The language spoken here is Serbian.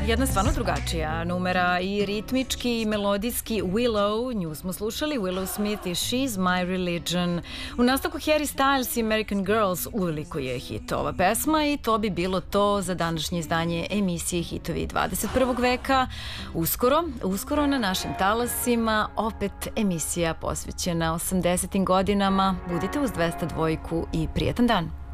Jedna stvarno drugačija numera i ritmički i melodijski Willow, nju smo slušali, Willow Smith i She's My Religion. U nastavku Harry Styles i American Girls uveliko je hit ova pesma i to bi bilo to za današnje izdanje emisije Hitovi 21. veka. Uskoro na našim talasima opet emisija posvećena 80. godinama. Budite uz 202 i prijetan dan.